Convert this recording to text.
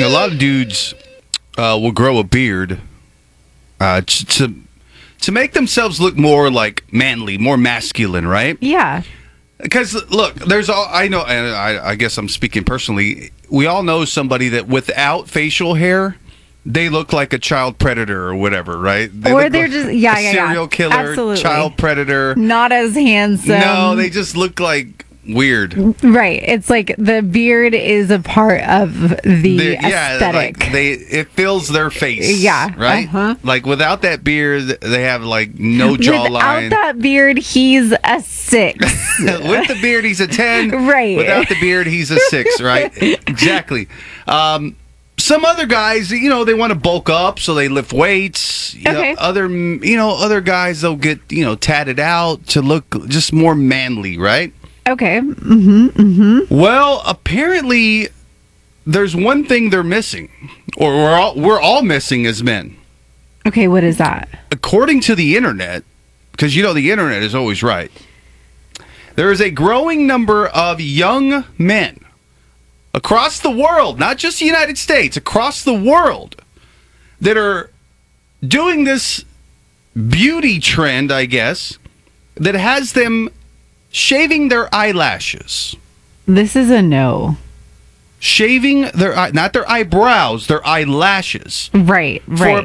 a lot of dudes will grow a beard to make themselves look more like manly, more masculine, right? Yeah. Because look, there's all I know, and I guess I'm speaking personally. We all know somebody that without facial hair, they look like a child predator or whatever, right? Or they're just serial killer, absolutely. child predator. Not as handsome. No, they just look like weird. Right. It's like the beard is a part of the aesthetic. Like it fills their face. Yeah. Right? Uh-huh. Like without that beard, they have like no jawline. Without that beard, he's a 6. With the beard, he's a 10. Right. Without the beard, he's a 6, right? Exactly. Some other guys, they want to bulk up, so they lift weights. Okay. Other guys, they'll get, tatted out to look just more manly, right? Okay. Mm-hmm. Mm-hmm. Well, apparently, there's one thing they're missing, or we're all missing as men. Okay, what is that? According to the internet, because the internet is always right, there is a growing number of young men across the world, not just the United States, across the world, that are doing this beauty trend, I guess, that has them shaving their eyelashes. This is a no. Shaving not their eyebrows, their eyelashes. Right. For